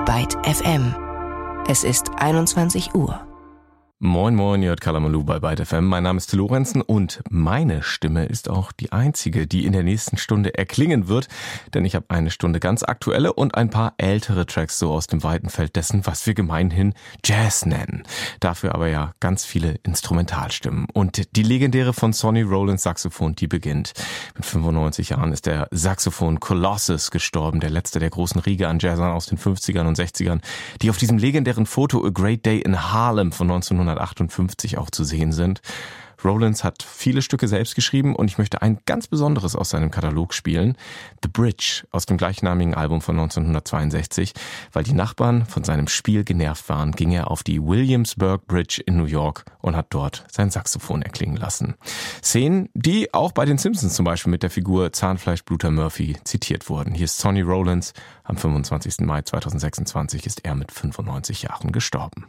Byte FM. Es ist 21 Uhr. Moin moin, ihr hört Kalamaloo bei Byte FM. Mein Name ist Till Lorenzen und meine Stimme ist auch die einzige, die in der nächsten Stunde erklingen wird, denn ich habe eine Stunde ganz aktuelle und ein paar ältere Tracks so aus dem weiten Feld dessen, was wir gemeinhin Jazz nennen. Dafür aber ja ganz viele Instrumentalstimmen. Und die legendäre von Sonny Rollins Saxophon, die beginnt. Mit 95 Jahren ist der Saxophon Colossus gestorben, der letzte der großen Riege an Jazzern aus den 50ern und 60ern, die auf diesem legendären Foto A Great Day in Harlem von 1958 auch zu sehen sind. Rollins hat viele Stücke selbst geschrieben und ich möchte ein ganz besonderes aus seinem Katalog spielen. The Bridge aus dem gleichnamigen Album von 1962. Weil die Nachbarn von seinem Spiel genervt waren, ging er auf die Williamsburg Bridge in New York und hat dort sein Saxophon erklingen lassen. Szenen, die auch bei den Simpsons zum Beispiel mit der Figur Zahnfleischbluter Murphy zitiert wurden. Hier ist Sonny Rollins. Am 25. Mai 2026 ist er mit 95 Jahren gestorben.